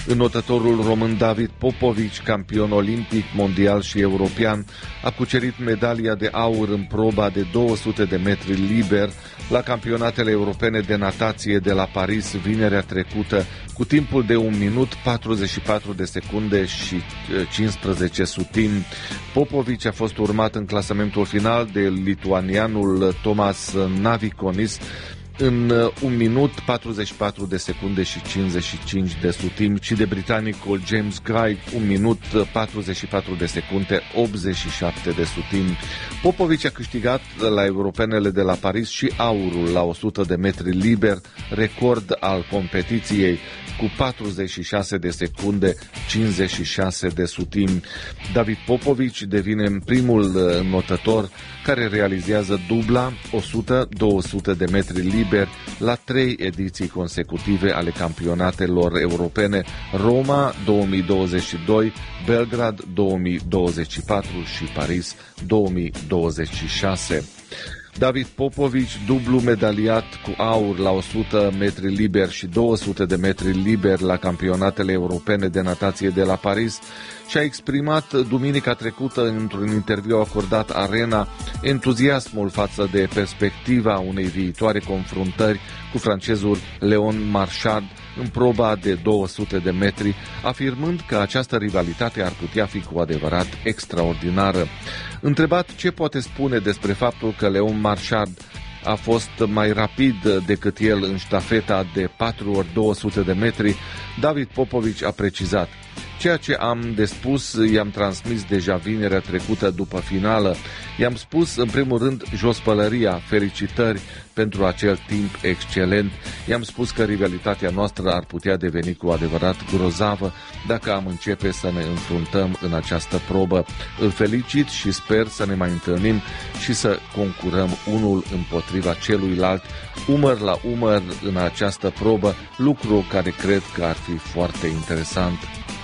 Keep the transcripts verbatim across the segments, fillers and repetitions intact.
Înotătorul român David Popovici, campion olimpic, mondial și european, a cucerit medalia de aur în proba de două sute de metri liber la campionatele europene de natație de la Paris vinerea trecută, cu timpul de un minut patruzeci și patru de secunde și cincisprezece sutimi. Popovici a fost urmat în clasamentul final de lituanianul Tomas Navikonis în un minut patruzeci și patru de secunde și cincizeci și cinci de sutimi și de britanicul James Gray un minut patruzeci și patru de secunde optzeci și șapte de sutimi. Popovici a câștigat la europenele de la Paris și aurul la o sută de metri liber, record al competiției, cu patruzeci și șase de secunde cincizeci și șase de sutimi. David Popovici devine primul înotător care realizează dubla o sută două sute de metri liber la trei ediții consecutive ale campionatelor europene: Roma două mii douăzeci și doi, Belgrad două mii douăzeci și patru și Paris două mii douăzeci și șase. David Popovici, dublu medaliat cu aur la o sută metri liber și două sute de metri liber la campionatele europene de natație de la Paris, și-a exprimat duminica trecută într-un interviu acordat Arena entuziasmul față de perspectiva unei viitoare confruntări cu francezul Leon Marchand în proba de două sute de metri, afirmând că această rivalitate ar putea fi cu adevărat extraordinară. Întrebat ce poate spune despre faptul că Leon Marchand a fost mai rapid decât el în ștafeta de patru ori două sute de metri, David Popovici a precizat: ceea ce am de spus i-am transmis deja vinerea trecută după finală. I-am spus în primul rând jos pălăria, felicitări pentru acel timp excelent. I-am spus că rivalitatea noastră ar putea deveni cu adevărat grozavă dacă am începe să ne înfruntăm în această probă. Îl felicit și sper să ne mai întâlnim și să concurăm unul împotriva celuilalt, umăr la umăr în această probă, lucru care cred că ar fi foarte interesant.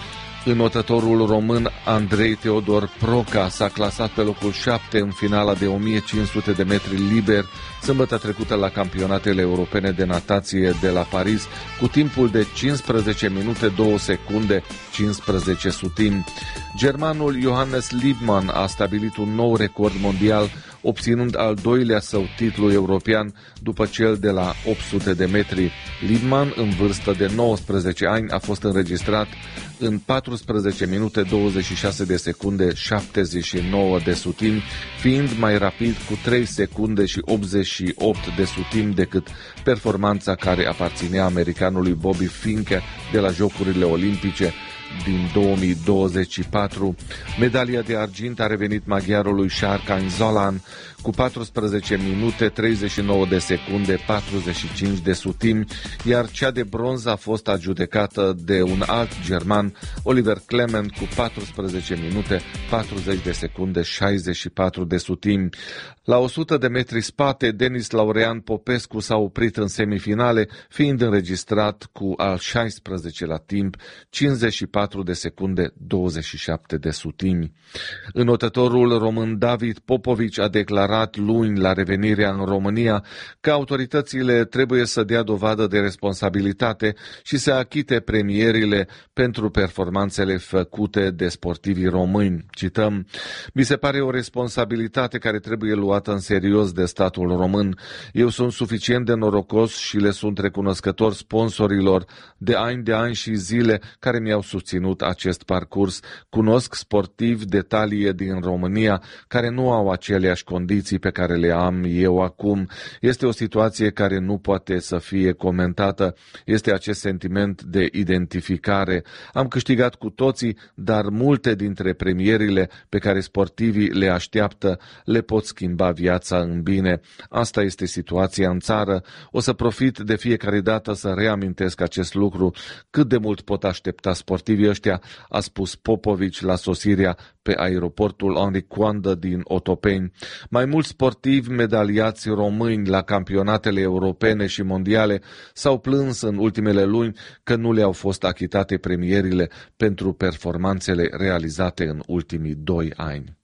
Înotătorul român Andrei Teodor Proca s-a clasat pe locul șapte în finala de o mie cinci sute de metri liber sâmbătă trecută la campionatele europene de natație de la Paris, cu timpul de cincisprezece minute două secunde cincisprezece sutimi. Germanul Johannes Liebmann a stabilit un nou record mondial, obținând al doilea său titlu european după cel de la opt sute de metri. Liebmann, în vârstă de nouăsprezece ani, a fost înregistrat în patsprezece minute douăzeci și șase de secunde șaptezeci și nouă de sutimi, fiind mai rapid cu trei secunde și optzeci și opt de sutimi decât performanța care aparținea americanului Bobby Finke de la Jocurile Olimpice din două mii douăzeci și patru. Medalia de argint a revenit maghiarului Serkan Zolan cu patsprezece minute treizeci și nouă de secunde patruzeci și cinci de sutimi, iar cea de bronz a fost adjudecată de un alt german, Oliver Clement, cu patsprezece minute patruzeci de secunde șaizeci și patru de sutimi. La o sută de metri spate, Denis Laurean Popescu s-a oprit în semifinale, fiind înregistrat cu al șaisprezecelea timp, cincizeci și patru de secunde douăzeci și șapte de sutimi. Înotătorul român David Popovici a declarat luni la revenirea în România că autoritățile trebuie să dea dovadă de responsabilitate și să achite premierile pentru performanțele făcute de sportivii români. Cităm: mi se pare o responsabilitate care trebuie luată în serios de statul român. Eu sunt suficient de norocos și le sunt recunoscător sponsorilor de ani de ani și zile care mi-au susținut acest parcurs. Cunosc sportivi de talie din România care nu au aceleași condiții pe care le am eu acum. Este o situație care nu poate să fie comentată. Este acest sentiment de identificare. Am câștigat cu toții, dar multe dintre premierile pe care sportivii le așteaptă le pot schimba viața în bine. Asta este situația în țară. O să profit de fiecare dată să reamintesc acest lucru. Cât de mult pot aștepta sportivii ăștia, a spus Popovici la sosirea pe aeroportul Henri Coandă din Otopeni. Mai mulți sportivi medaliați români la campionatele europene și mondiale s-au plâns în ultimele luni că nu le-au fost achitate premierile pentru performanțele realizate în ultimii doi ani.